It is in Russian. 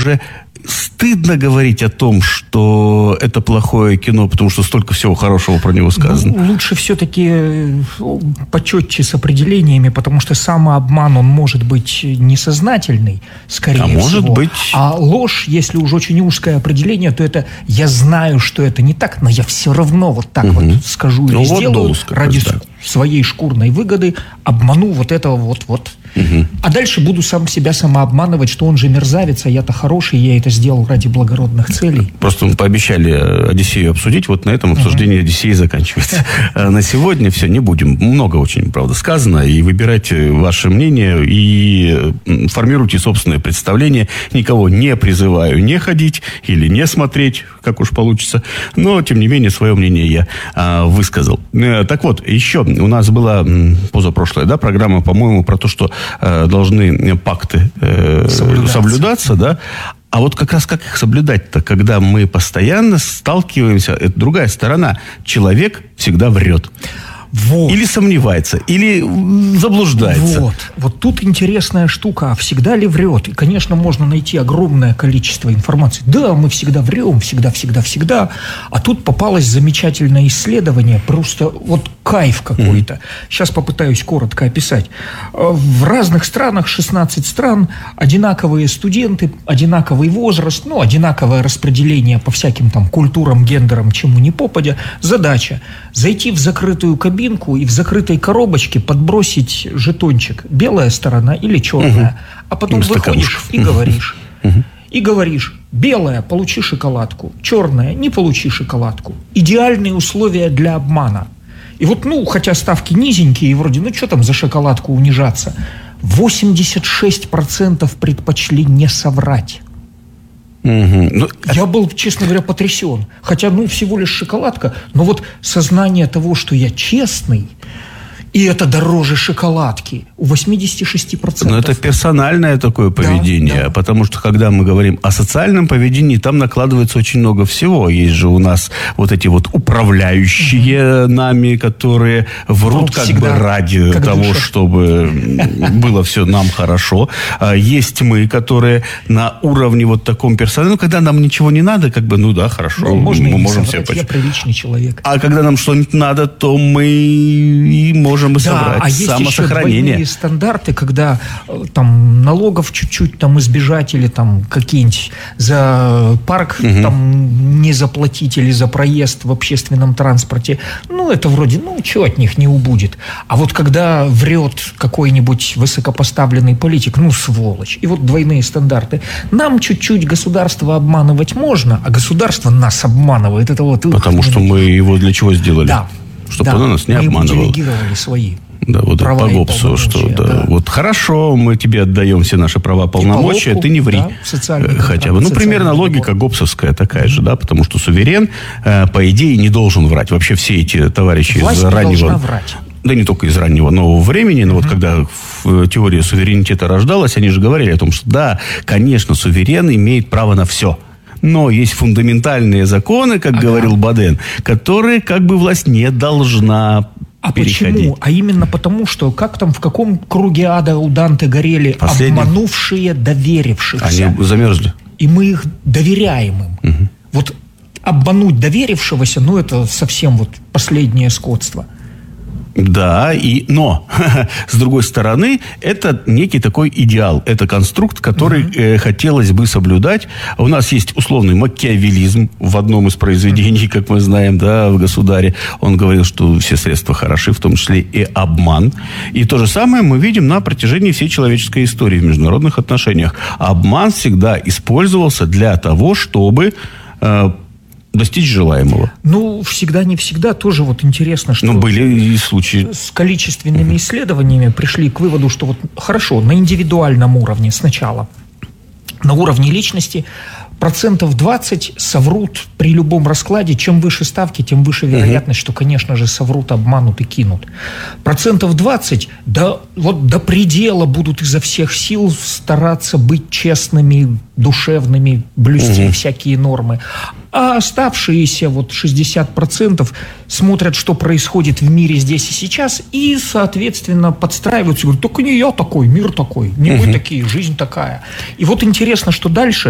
уже стыдно говорить о том, что это плохое кино, потому что столько всего хорошего про него сказано? Ну, лучше все-таки почетче с определениями, потому что самообман, он может быть несознательный, скорее всего. Может быть. А ложь, если уж очень узкое определение, то это «я знаю, что это не так, но я все равно вот так вот скажу или сделаю ради своей шкурной выгоды, обману вот этого вот». А дальше буду сам себя самообманывать, что он же мерзавец, а я-то хороший, я это сделал ради благородных целей. Просто мы пообещали «Одиссею» обсудить, вот на этом обсуждение «Одиссеи» заканчивается. На сегодня все, не будем. Много очень, правда, сказано, и выбирайте ваше мнение, и формируйте собственное представление. Никого не призываю не ходить или не смотреть, как уж получится, но, тем не менее, свое мнение я высказал. Так вот, еще у нас была позапрошлая, да, программа, по-моему, про то, что должны пакты соблюдаться, да. А вот как раз как их соблюдать-то, когда мы постоянно сталкиваемся, это другая сторона. Человек всегда врет. Вот. Или сомневается, или заблуждается. Вот тут интересная штука. А всегда ли врет? И, конечно, можно найти огромное количество информации. Да, мы всегда врем, всегда. А тут попалось замечательное исследование. Просто вот кайф какой-то. Сейчас попытаюсь коротко описать. В разных странах, 16 стран, одинаковые студенты, одинаковый возраст, одинаковое распределение по всяким там культурам, гендерам, чему ни попадя. Задача – зайти в закрытую кабину и в закрытой коробочке подбросить жетончик. Белая сторона или черная. А потом выходишь и говоришь. И говоришь: белая, получи шоколадку. Черная, не получи шоколадку. Идеальные условия для обмана. И вот, хотя ставки низенькие, и вроде, что там за шоколадку унижаться? 86% предпочли не соврать. Я был, честно говоря, потрясен. Хотя, всего лишь шоколадка. Но вот сознание того, что я честный, и это дороже шоколадки, у 86%. Но это персональное такое поведение, да. Потому что, когда мы говорим о социальном поведении, там накладывается очень много всего. Есть же у нас вот эти вот управляющие нами, которые врут как бы ради того, чтобы было все нам хорошо. Есть мы, которые на уровне вот таком персональном, когда нам ничего не надо, хорошо, можно мы можем себе я приличный человек. А когда нам что-нибудь надо, то мы и можем соврать. А есть Самосохранение. еще двойные стандарты, когда там налогов чуть-чуть там избежать или там какие-нибудь за парк там не заплатить или за проезд в общественном транспорте. Это вроде, чего от них не убудет. А вот когда врет какой-нибудь высокопоставленный политик, сволочь. И вот двойные стандарты. Нам чуть-чуть государство обманывать можно, а государство нас обманывает. Это вот... Потому что мы его для чего сделали? Да. Чтобы оно нас не обманывало. Мы делегировали свои права по ГОПСу, что вот хорошо, мы тебе отдаем все наши права, полномочия, ты не ври. Хотя бы. Примерно логика ГОПСовская такая же, да, потому что суверен, по идее, не должен врать. Вообще все эти товарищи власть из раннего... врать. Да не только из раннего нового времени, но вот когда теория суверенитета рождалась, они же говорили о том, что да, конечно, суверен имеет право на все. Но есть фундаментальные законы, как говорил Баден, которые власть не должна переходить. Почему? А именно потому, что в каком круге ада у Данте горели обманувшие доверившихся. Они замерзли. И мы их доверяем им. Вот обмануть доверившегося, это совсем последнее скотство. Да, но с другой стороны, это некий такой идеал. Это конструкт, который хотелось бы соблюдать. У нас есть условный макиавеллизм в одном из произведений, как мы знаем, да, в «Государе». Он говорил, что все средства хороши, в том числе и обман. И то же самое мы видим на протяжении всей человеческой истории в международных отношениях. Обман всегда использовался для того, чтобы... достичь желаемого. Всегда не всегда. Тоже интересно, что... были и случаи. С количественными исследованиями пришли к выводу, что хорошо, на индивидуальном уровне сначала, на уровне личности 20% соврут при любом раскладе. Чем выше ставки, тем выше вероятность, что, конечно же, соврут, обманут и кинут. 20% до предела будут изо всех сил стараться быть честными, душевными, блюсти всякие нормы. А оставшиеся 60% смотрят, что происходит в мире здесь и сейчас, и, соответственно, подстраиваются. Говорят, только не я такой, мир такой, не мы такие, жизнь такая. И интересно, что дальше